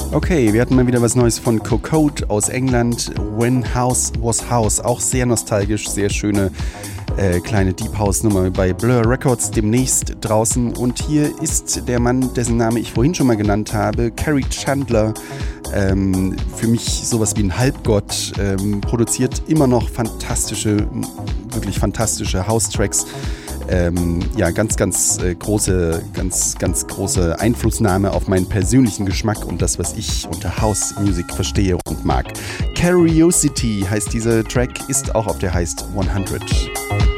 Okay, wir hatten mal wieder was Neues von Cocode aus England. When House Was House. Auch sehr nostalgisch, sehr schöne kleine Deep House Nummer bei Blur Records demnächst draußen. Und hier ist der Mann, dessen Name ich vorhin schon mal genannt habe, Kerry Chandler. Für mich sowas wie ein Halbgott, produziert immer noch wirklich fantastische House-Tracks. Ganz große Einflussnahme auf meinen persönlichen Geschmack und das, was ich unter House Music verstehe und mag. Curiosity heißt dieser Track, ist auch auf der heißt 100.